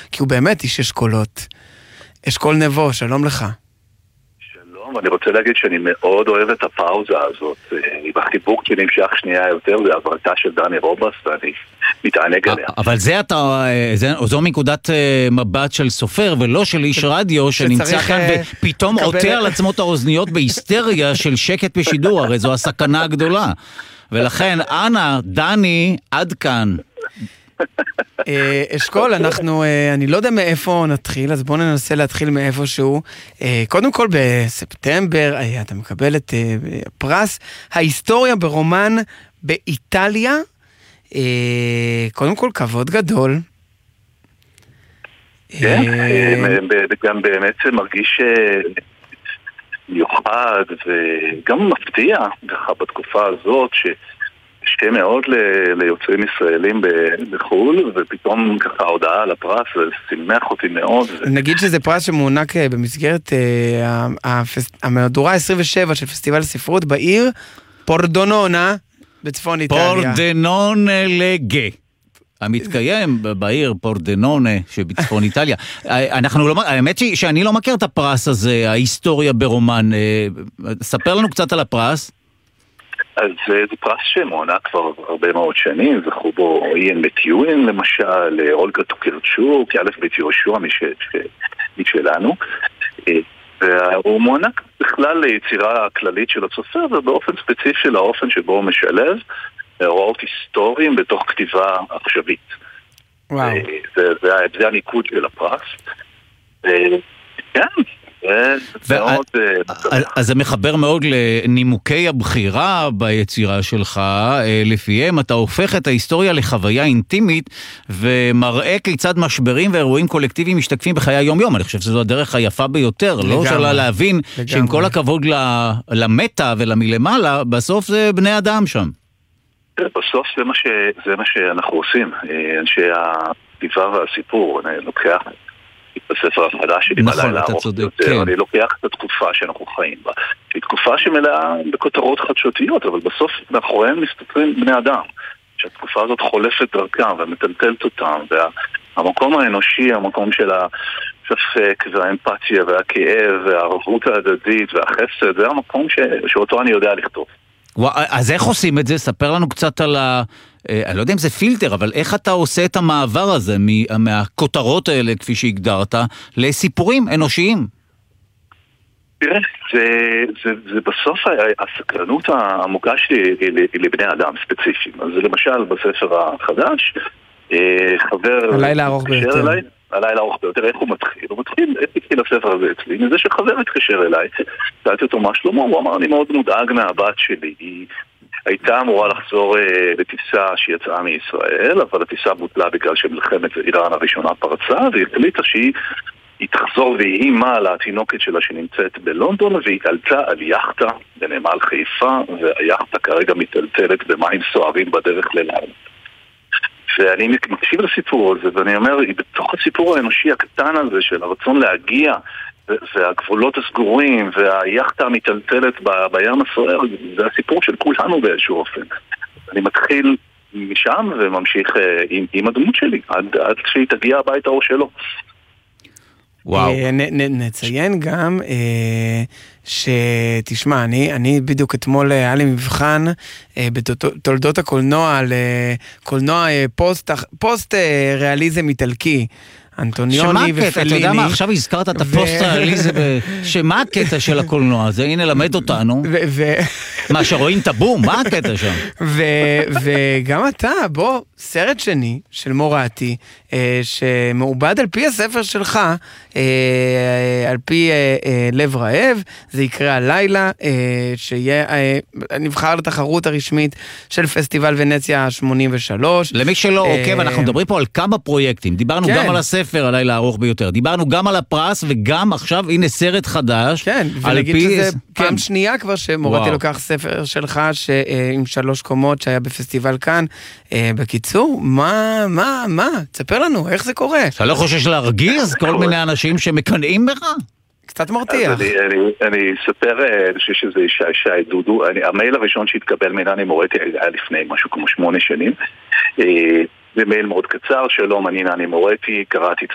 כי הוא באמת איש אשכולות. אשכול נבו, שלום לך. שלום, אני רוצה להגיד שאני מאוד אוהב את הפאוזה הזאת. בחיבוק שנמשך שנייה יותר, זה עברתה של דני רובס, ואני מתענג עליה. אבל זו מנקודת מבט של סופר, ולא של איש רדיו, שנמצא כאן ופתאום עוטה על עצמו את האוזניות בהיסטריה של שקט בשידור, הרי זו הסכנה הגדולה. ולכן, אנא, דני, עד כאן. אשכול, אני לא יודע מאיפה נתחיל, אז בואו ננסה להתחיל מאיפשהו. קודם כל בספטמבר, אתה מקבל את פרס ההיסטוריה ברומן באיטליה. קודם כל, כבוד גדול. כן, גם באמת מרגיש מיוחד וגם מפתיע ככה בתקופה הזאת שקשה מאוד ליוצרים ישראלים בחו"ל, ופתאום ככה הודעה על הפרס, זה שימח אותי מאוד. נגיד שזה פרס שמוענק במסגרת המהדורה 27 של פסטיבל הספרות בעיר פורדנונה בצפון איטליה. פורדנונה לגה. המתקיים בעיר פורדנונה שבצפון איטליה. האמת שאני לא מכיר את הפרס הזה, ההיסטוריה ברומן. ספר לנו קצת על הפרס. אז זה פרס שמוענק כבר הרבה מאוד שנים, זכו בו איין מטיואין למשל, אולגה טוקרצ'וק, אלף בית יהושע משלנו, והוא מוענק בכלל ליצירה הכללית של הסופר, ובאופן ספציפי לאופן שבו הוא משלב הוראות היסטוריים בתוך כתיבה עכשווית. וואו. זה הניקוד של הפרס. כן. אז זה מחבר מאוד לנימוקי הבחירה ביצירה שלך, לפיהם אתה הופך את ההיסטוריה לחוויה אינטימית ומראה כיצד משברים ואירועים קולקטיביים משתקפים בחיי היום-יום. אני חושב שזו הדרך היפה ביותר, לא שאלה להבין שעם כל הכבוד למטה ולמלמעלה, בסוף זה בני אדם שם. בסוף זה מה שאנחנו עושים, אנשי הכתיבה והסיפור. אני לוקח בספר החדש שלי בלילה ארוך יותר, אני לוקח את התקופה שאנחנו חיים בה. היא תקופה שמלאה בכותרות חדשותיות, אבל בסוף מאחוריהם מסתתרים בני אדם, שהתקופה הזאת חולפת דרכם ומטלטלת אותם, והמקום האנושי, המקום של הספק והאמפתיה והכאב והערבות ההדדית והחסד, זה המקום שאותו אני יודע לכתוב. אז איך עושים את זה? ספר לנו קצת על אני לא יודע אם זה פילטר, אבל איך אתה עושה את המעבר הזה מהכותרות האלה, כפי שהגדרת, לסיפורים אנושיים? תראה, זה בסוף הסקרנות העמוקה שלי לבני אדם ספציפיים. אז למשל בספר החדש, חבר הלילה ארוך ביותר. הלילה ארוך ביותר, איך הוא מתחיל? הוא מתחיל, איך התחיל הספר הזה אצלי? מזה שחבר התקשר אליי, שאלתי אותו מה שלמה, הוא אמר, אני מאוד מודאג מהבת שלי, היא הייתה אמורה לחזור לטיסה שיצאה מישראל, אבל הטיסה בוטלה בגלל שמלחמת איראן הראשונה פרצה, והיא החליטה שהיא תחזור והיא אימה לתינוקת שלה שנמצאת בלונדון, והיא עלתה על יחטה בנמל חיפה, והיחטה כרגע מטלטלת במים סוערים בדרך ללילה. ואני מקשיב לסיפור הזה, ואני אומר, היא בתוך הסיפור האנושי הקטן הזה של הרצון להגיע, והגבולות הסגורים, והיחטה המטלטלת בים הסוער, זה הסיפור של כולנו באיזשהו אופן. אני מתחיל משם וממשיך עם הדמות שלי, עד שהיא תגיע הביתה או שלא. וואו. נציין גם שתשמע, אני בדיוק אתמול היה לי מבחן בתולדות הקולנוע על קולנוע פוסט ריאליזם איטלקי. אנטוניוני ופליני. אתה יודע מה, עכשיו הזכרת את הפוסט-ריאליזם, שמה הקטע של הקולנוע הזה? הנה, למד אותנו. מה, שרואים את הבום? מה הקטע שם? וגם אתה, בוא, סרט שני של מורתי, שמעובד על פי הספר שלך, על פי לב רעב, זה יקרה הלילה, שיהיה נבחר לתחרות הרשמית של פסטיבל ונציה 83. למי שלא עוקב, אנחנו מדברים פה על כמה פרויקטים, דיברנו גם על הספר הלילה הארוך ביותר, דיברנו גם על הפרס, וגם עכשיו, הנה סרט חדש. כן, ולהגיד שזה פעם שנייה כבר שמורתי לוקח ספר שלך, עם 3 קומות שהיה בפסטיבל כאן. בקיצור, מה? תספר לנו, איך זה קורה? אתה לא חושש להרגיז כל מיני אנשים שמקנאים בך? קצת מרתיח. אני אספר, אני חושב שזה שי דודו, המייל הראשון שהתקבל מנני מורתי היה לפני משהו כמו 8 שנים. זה מייל מאוד קצר, שלום, אני נני מורתי, קראתי את